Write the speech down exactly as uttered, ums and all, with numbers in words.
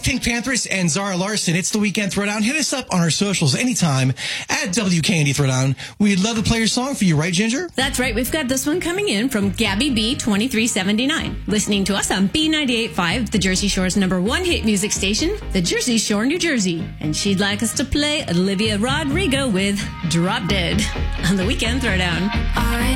Pink Panthers and Zara Larson. It's the Weekend Throwdown. Hit us up on our socials anytime at W K N D Throwdown. We'd love to play your song for you, right, Ginger? That's right. We've got this one coming in from Gabby B, twenty-three seventy-nine. Listening to us on B ninety-eight point five, the Jersey Shore's number one hit music station, the Jersey Shore, New Jersey. And she'd like us to play Olivia Rodrigo with Drop Dead on the Weekend Throwdown. I